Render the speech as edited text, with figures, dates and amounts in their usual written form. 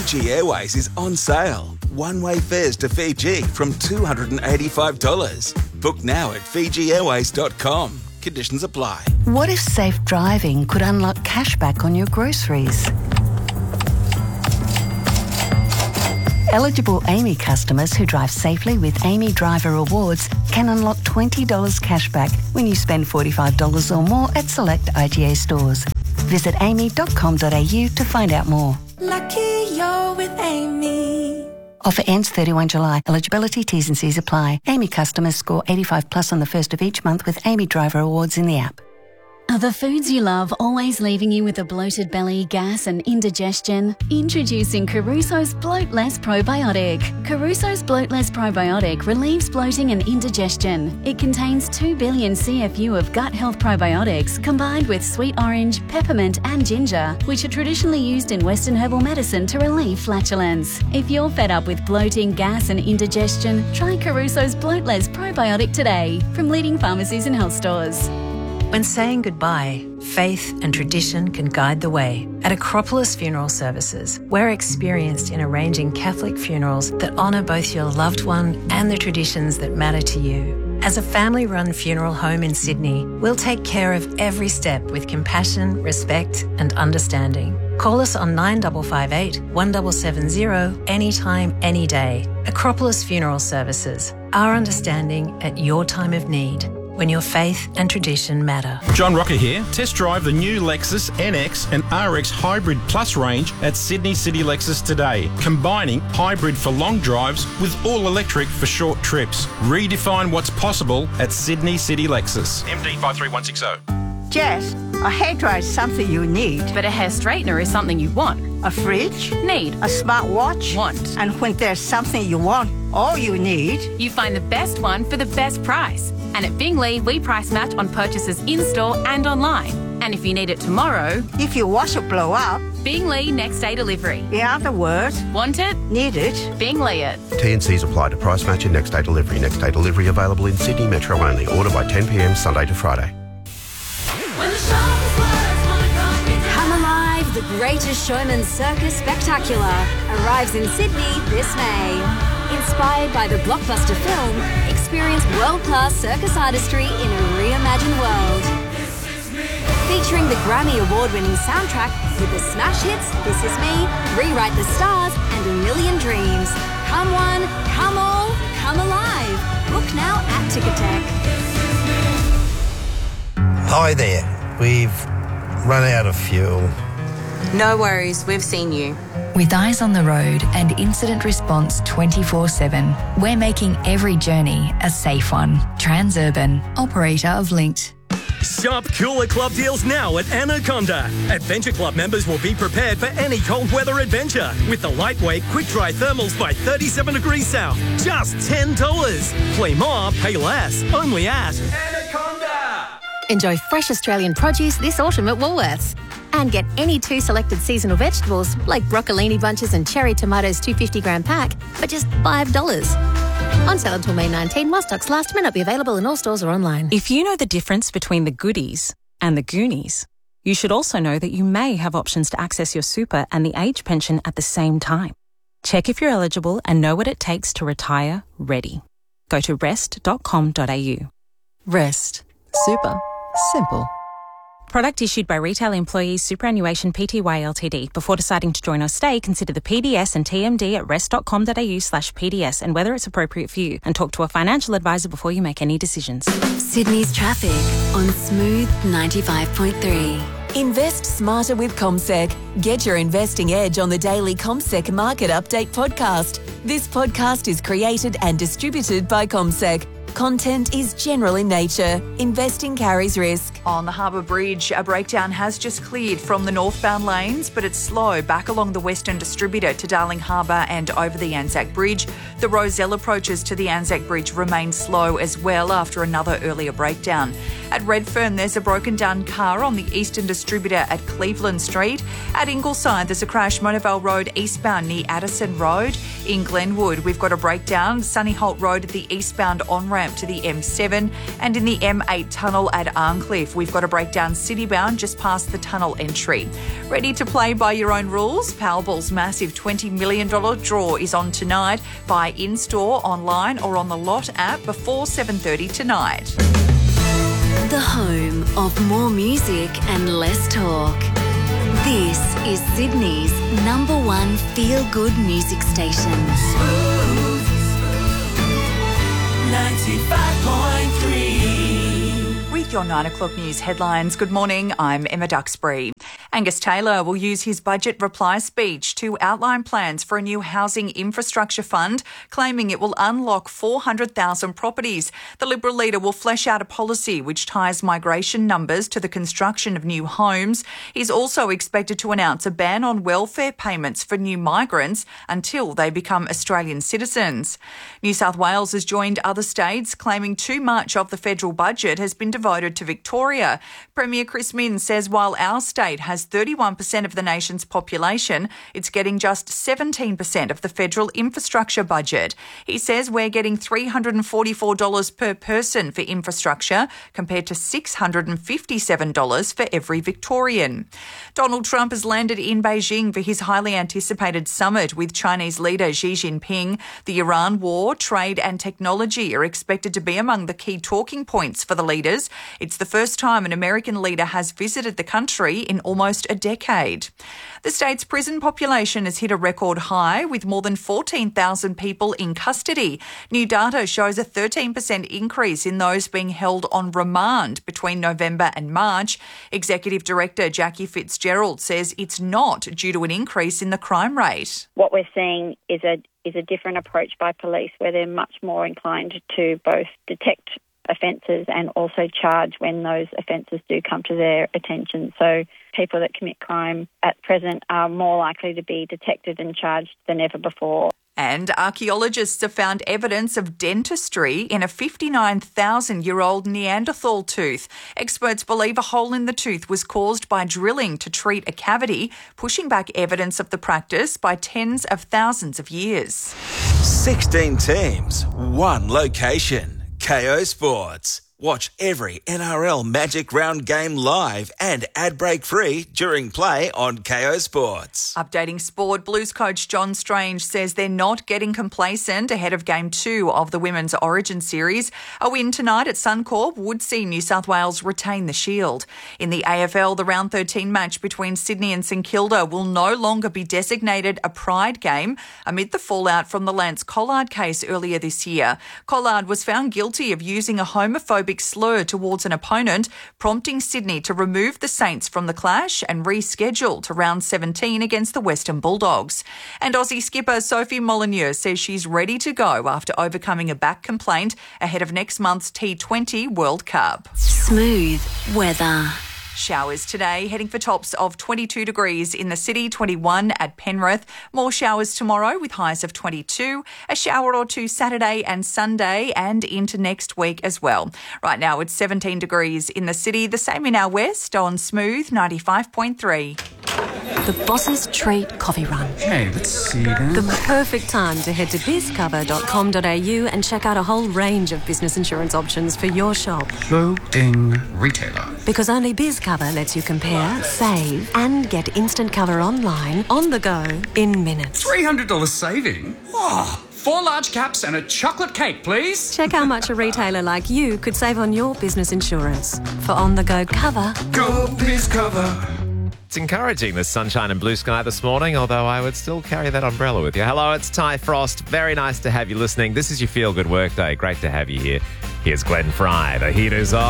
Fiji Airways is on sale. One-way fares to Fiji from $285. Book now at FijiAirways.com. Conditions apply. What if safe driving could unlock cashback on your groceries? Eligible AAMI customers who drive safely with AAMI Driver Rewards can unlock $20 cashback when you spend $45 or more at select IGA stores. Visit aami.com.au to find out more. Lucky you're with AAMI. Offer ends 31 July. Eligibility, T's and C's apply. AAMI customers score 85 plus on the first of each month with AAMI Driver Rewards in the app. Are the foods you love always leaving you with a bloated belly, gas and indigestion? Introducing Caruso's Bloat Less Probiotic. Caruso's Bloat Less Probiotic relieves bloating and indigestion. It contains 2 billion CFU of gut health probiotics combined with sweet orange, peppermint and ginger, which are traditionally used in Western herbal medicine to relieve flatulence. If you're fed up with bloating, gas and indigestion, try Caruso's Bloat Less Probiotic today from leading pharmacies and health stores. When saying goodbye, faith and tradition can guide the way. At Acropolis Funeral Services, we're experienced in arranging Catholic funerals that honour both your loved one and the traditions that matter to you. As a family-run funeral home in Sydney, we'll take care of every step with compassion, respect and understanding. Call us on 9558 1770 anytime, any day. Acropolis Funeral Services, our understanding at your time of need. When your faith and tradition matter. John Rocker here. Test drive the new Lexus NX and RX Hybrid Plus range at Sydney City Lexus today, combining hybrid for long drives with all electric for short trips. Redefine what's possible at Sydney City Lexus. MD 53160. Jess, a hairdryer is something you need. But a hair straightener is something you want. A fridge? Need. A smartwatch? Want. And when there's something you want, all you need... You find the best one for the best price. And at Bingley, we price match on purchases in-store and online. And if you need it tomorrow... If your washer blow up... Bingley next day delivery. In other words... Want it? Need it? Bingley it. T&Cs apply to price match and next day delivery. Next day delivery available in Sydney Metro only. Order by 10 p.m. Sunday to Friday. Come Alive, the Greatest Showman Circus Spectacular arrives in Sydney this May. Inspired by the blockbuster film, experience world-class circus artistry in a reimagined world. Featuring the Grammy Award-winning soundtrack with the smash hits This Is Me, Rewrite the Stars and A Million Dreams. Come one, come all, come alive. Book now at Ticketek. Hi there. We've run out of fuel. No worries, we've seen you. With eyes on the road and incident response 24/7, we're making every journey a safe one. Transurban, operator of Linked. Shop Cooler Club deals now at Anaconda. Adventure Club members will be prepared for any cold weather adventure with the lightweight quick-dry thermals by 37 degrees south. Just $10. Play more, pay less. Only at Anaconda. Enjoy fresh Australian produce this autumn at Woolworths. And get any 2 selected seasonal vegetables like broccolini bunches and cherry tomatoes 250-gram pack for just $5. On sale until May 19, while stocks last, may not be available in all stores or online. If you know the difference between the goodies and the Goonies, you should also know that you may have options to access your super and the age pension at the same time. Check if you're eligible and know what it takes to retire ready. Go to rest.com.au. Rest. Super. Simple. Product issued by Retail Employees Superannuation Pty Ltd. Before deciding to join or stay, consider the PDS and TMD at rest.com.au/PDS and whether it's appropriate for you, and talk to a financial advisor before you make any decisions. Sydney's traffic on Smooth 95.3. Invest smarter with CommSec. Get your investing edge on the daily CommSec Market Update podcast. This podcast is created and distributed by CommSec. Content is general in nature. Investing carries risk. On the Harbour Bridge, a breakdown has just cleared from the northbound lanes, but it's slow back along the Western Distributor to Darling Harbour and over the Anzac Bridge. The Rozelle approaches to the Anzac Bridge remain slow as well after another earlier breakdown. At Redfern, there's a broken down car on the Eastern Distributor at Cleveland Street. At Ingleside, there's a crash Monavale Road eastbound near Addison Road. In Glenwood, we've got a breakdown Sunny Holt Road at the eastbound on-ramp to the M7, and in the M8 tunnel at Arncliffe. we've got a breakdown citybound just past the tunnel entry. Ready to play by your own rules? Powerball's massive $20 million draw is on tonight. Buy in-store, online or on the Lot app before 7:30 tonight. The home of more music and less talk. This is Sydney's #1 feel-good music station. 95.3. With your 9 o'clock news headlines, good morning, I'm Emma Duxbury. Angus Taylor will use his budget reply speech to outline plans for a new housing infrastructure fund, claiming it will unlock 400,000 properties. The Liberal leader will flesh out a policy which ties migration numbers to the construction of new homes. He's also expected to announce a ban on welfare payments for new migrants until they become Australian citizens. New South Wales has joined other states claiming too much of the federal budget has been devoted to Victoria. Premier Chris Minns says while our state has 31% of the nation's population, it's getting just 17% of the federal infrastructure budget. He says we're getting $344 per person for infrastructure compared to $657 for every Victorian. Donald Trump has landed in Beijing for his highly anticipated summit with Chinese leader Xi Jinping. The Iran war, trade and technology are expected to be among the key talking points for the leaders. It's the first time an American leader has visited the country in almost a decade. The state's prison population has hit a record high with more than 14,000 people in custody. New data shows a 13% increase in those being held on remand between November and March. Executive Director Jackie Fitzgerald says it's not due to an increase in the crime rate. What we're seeing is a different approach by police where they're much more inclined to both detect offences and also charge when those offences do come to their attention. So people that commit crime at present are more likely to be detected and charged than ever before. And archaeologists have found evidence of dentistry in a 59,000-year-old Neanderthal tooth. Experts believe a hole in the tooth was caused by drilling to treat a cavity, pushing back evidence of the practice by tens of thousands of years. 16 teams, one location. KO Sports. Watch every NRL Magic Round game live and ad break free during play on KO Sports. Updating sport, Blues coach John Strange says they're not getting complacent ahead of Game 2 of the Women's Origin Series. A win tonight at Suncorp would see New South Wales retain the shield. In the AFL, the Round 13 match between Sydney and St Kilda will no longer be designated a Pride game amid the fallout from the Lance Collard case earlier this year. Collard was found guilty of using a homophobic slur towards an opponent, prompting Sydney to remove the Saints from the clash and reschedule to round 17 against the Western Bulldogs. And Aussie skipper Sophie Molyneux says she's ready to go after overcoming a back complaint ahead of next month's T20 World Cup. Smooth weather. Showers today, heading for tops of 22 degrees in the city, 21 at Penrith. More showers tomorrow with highs of 22. A shower or two Saturday and Sunday and into next week as well. Right now it's 17 degrees in the city, the same in our west on Smooth 95.3. The Boss's Treat Coffee Run. Hey, let's see then. The perfect time to head to bizcover.com.au and check out a whole range of business insurance options for your shop. Clothing retailer. Because only BizCover lets you compare, save, and get instant cover online, on the go, in minutes. $300 saving? Oh, 4 large caps and a chocolate cake, please. Check how much a retailer like you could save on your business insurance. For on-the-go cover, go BizCover. It's encouraging, the sunshine and blue sky this morning, although I would still carry that umbrella with you. Hello, it's Ty Frost. Very nice to have you listening. This is your Feel Good Workday. Great to have you here. Here's Glenn Fry. The heat is on.